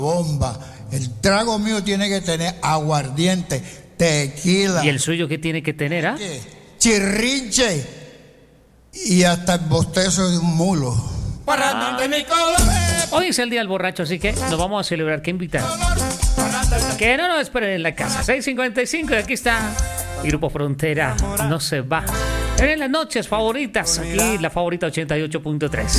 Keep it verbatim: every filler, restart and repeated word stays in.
bomba. El trago mío tiene que tener aguardiente, tequila. ¿Y el suyo qué tiene que tener, ah? Chirrinche y hasta el bostezo de un mulo. Ah. Hoy es el día del borracho, así que nos vamos a celebrar. ¿Qué invitar? Que no nos esperen en la casa. seis cincuenta y cinco y aquí está el Grupo Frontera. No se va. En las noches favoritas, aquí la favorita ochenta y ocho punto tres.